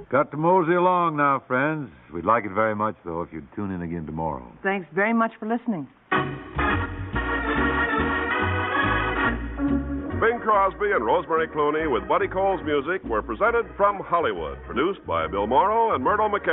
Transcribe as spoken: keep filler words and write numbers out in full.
Got to mosey along now, friends. We'd like it very much, though, if you'd tune in again tomorrow. Thanks very much for listening. Bing Crosby and Rosemary Clooney with Buddy Cole's music were presented from Hollywood. Produced by Bill Morrow and Myrtle McKay.